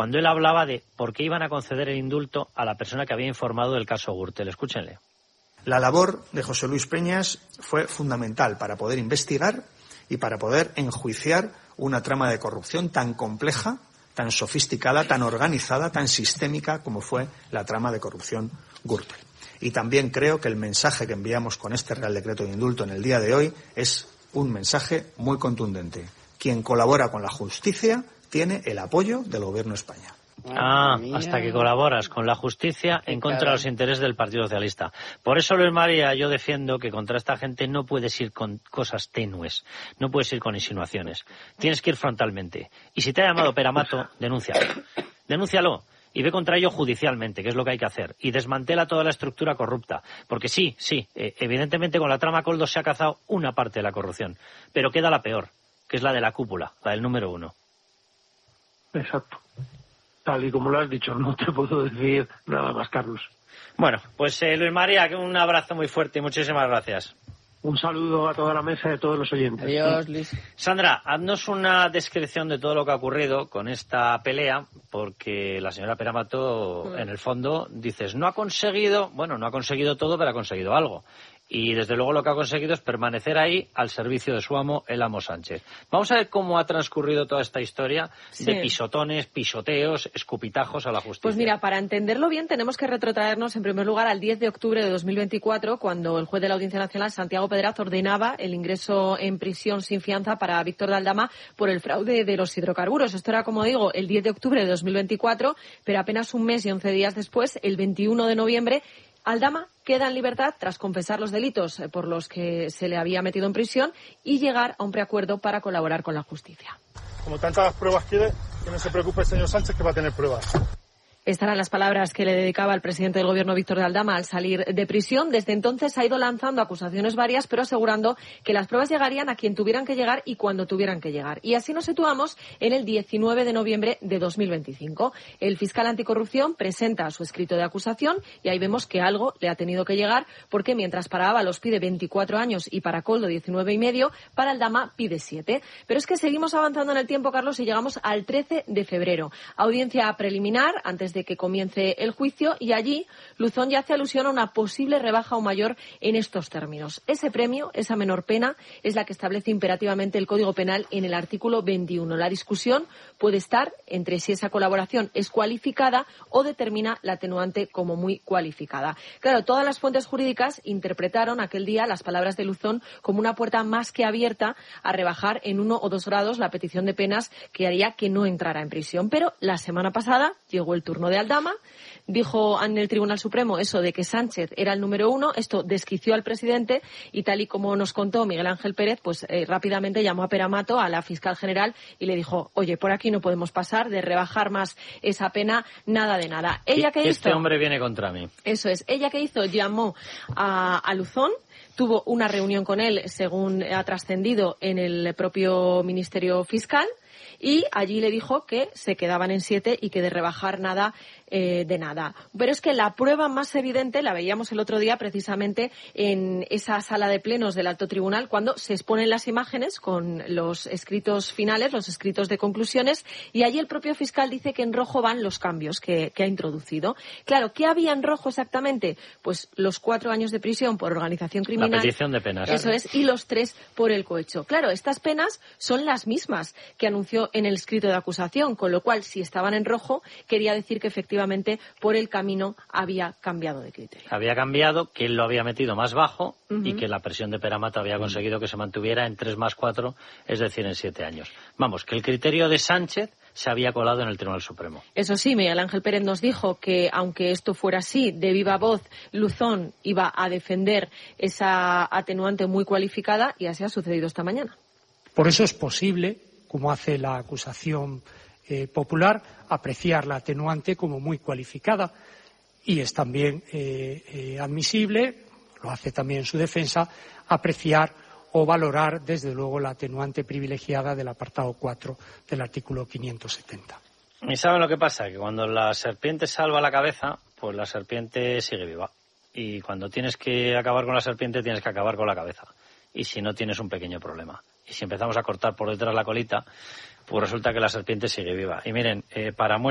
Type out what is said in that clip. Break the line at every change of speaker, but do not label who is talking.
cuando él hablaba de por qué iban a conceder el indulto a la persona que había informado del caso Gürtel. Escúchenle.
La labor de José Luis Peñas fue fundamental para poder investigar y para poder enjuiciar una trama de corrupción tan compleja, tan sofisticada, tan organizada, tan sistémica como fue la trama de corrupción Gürtel. Y también creo que el mensaje que enviamos con este Real Decreto de Indulto en el día de hoy es un mensaje muy contundente. Quien colabora con la justicia tiene el apoyo del Gobierno de España.
Hasta que colaboras con la justicia en contra de los intereses del Partido Socialista. Por eso, Luis María, yo defiendo que contra esta gente no puedes ir con cosas tenues, no puedes ir con insinuaciones. Tienes que ir frontalmente. Y si te ha llamado Peramato, denúncialo. Y ve contra ello judicialmente, que es lo que hay que hacer. Y desmantela toda la estructura corrupta. Porque sí, evidentemente con la trama Koldo se ha cazado una parte de la corrupción. Pero queda la peor, que es la de la cúpula, la del número 1.
Exacto. Tal y como lo has dicho, no te puedo decir nada más, Carlos.
Bueno, pues Luis María, un abrazo muy fuerte y muchísimas gracias.
Un saludo a toda la mesa y a todos los oyentes.
Adiós, Luis.
Sandra, haznos una descripción de todo lo que ha ocurrido con esta pelea, porque la señora Peramato, en el fondo, dices, no ha conseguido todo, pero ha conseguido algo. Y desde luego lo que ha conseguido es permanecer ahí al servicio de su amo, el amo Sánchez. Vamos a ver cómo ha transcurrido toda esta historia de pisotones, pisoteos, escupitajos a la justicia.
Pues mira, para entenderlo bien tenemos que retrotraernos en primer lugar al 10 de octubre de 2024, cuando el juez de la Audiencia Nacional, Santiago Pedraz, ordenaba el ingreso en prisión sin fianza para Víctor de Aldama por el fraude de los hidrocarburos. Esto era, como digo, el 10 de octubre de 2024, pero apenas un mes y 11 días después, el 21 de noviembre, Aldama queda en libertad tras confesar los delitos por los que se le había metido en prisión y llegar a un preacuerdo para colaborar con la justicia.
Como tantas pruebas quiere, que no se preocupe el señor Sánchez, que va a tener pruebas.
Estas eran las palabras que le dedicaba el presidente del Gobierno, Víctor de Aldama, al salir de prisión. Desde entonces ha ido lanzando acusaciones varias, pero asegurando que las pruebas llegarían a quien tuvieran que llegar y cuando tuvieran que llegar. Y así nos situamos en el 19 de noviembre de 2025. El fiscal anticorrupción presenta su escrito de acusación y ahí vemos que algo le ha tenido que llegar, porque mientras para Ábalos pide 24 años y para Koldo 19 y medio, para Aldama pide 7. Pero es que seguimos avanzando en el tiempo, Carlos, y llegamos al 13 de febrero. Audiencia preliminar antes de que comience el juicio, y allí Luzón ya hace alusión a una posible rebaja o mayor en estos términos. Ese premio, esa menor pena, es la que establece imperativamente el Código Penal en el artículo 21. La discusión puede estar entre si esa colaboración es cualificada o determina la atenuante como muy cualificada. Claro, todas las fuentes jurídicas interpretaron aquel día las palabras de Luzón como una puerta más que abierta a rebajar en 1 o 2 grados la petición de penas que haría que no entrara en prisión. Pero la semana pasada llegó el turno de Aldama, dijo en el Tribunal Supremo eso de que Sánchez era el número 1, esto desquició al presidente y tal y como nos contó Miguel Ángel Pérez, pues rápidamente llamó a Peramato, a la fiscal general, y le dijo, oye, por aquí no podemos pasar de rebajar más esa pena, nada de nada. ¿Ella qué hizo?
Este hombre viene contra mí.
Eso es. ¿Ella qué hizo? Llamó a Luzón, tuvo una reunión con él, según ha trascendido en el propio Ministerio Fiscal, y allí le dijo que se quedaban en 7 y que de rebajar nada de nada. Pero es que la prueba más evidente la veíamos el otro día precisamente en esa sala de plenos del Alto Tribunal, cuando se exponen las imágenes con los escritos finales, los escritos de conclusiones, y allí el propio fiscal dice que en rojo van los cambios que ha introducido. Claro, ¿qué había en rojo exactamente? Pues los 4 años de prisión por organización criminal.
La petición de penas.
Eso es, y los 3 por el cohecho. Claro, estas penas son las mismas que anunció en el escrito de acusación, con lo cual, si estaban en rojo, quería decir que efectivamente por el camino había cambiado de criterio.
Había cambiado, que él lo había metido más bajo y que la presión de Peramato había conseguido que se mantuviera en 3 más 4, es decir, en 7 años. Vamos, que el criterio de Sánchez se había colado en el Tribunal Supremo.
Eso sí, Miguel Ángel Pérez nos dijo que, aunque esto fuera así, de viva voz, Luzón iba a defender esa atenuante muy cualificada, y así ha sucedido esta mañana.
Por eso es posible, como hace la acusación popular, apreciar la atenuante como muy cualificada, y es también admisible, lo hace también su defensa, apreciar o valorar desde luego la atenuante privilegiada del apartado 4 del artículo 570.
¿Y saben lo que pasa? Que cuando la serpiente salva la cabeza, pues la serpiente sigue viva. Y cuando tienes que acabar con la serpiente, tienes que acabar con la cabeza. Y si no, tienes un pequeño problema. Y si empezamos a cortar por detrás la colita, pues resulta que la serpiente sigue viva. Y miren, para